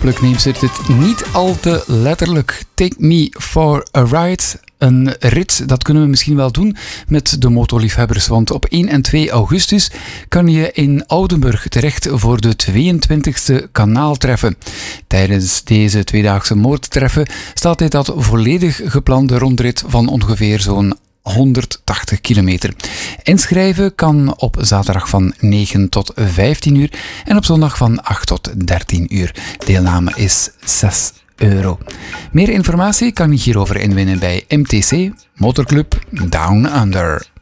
hopelijk neemt ze het niet al te letterlijk. Take me for a ride. Een rit, dat kunnen we misschien wel doen met de motoliefhebbers, want op 1 en 2 augustus kan je in Oudenburg terecht voor de 22e kanaaltreffen. Tijdens deze tweedaagse moordtreffen staat dit dat volledig geplande rondrit van ongeveer zo'n 180 kilometer. Inschrijven kan op zaterdag van 9 tot 15 uur en op zondag van 8 tot 13 uur. Deelname is €6. Meer informatie kan je hierover inwinnen bij MTC Motorclub Down Under.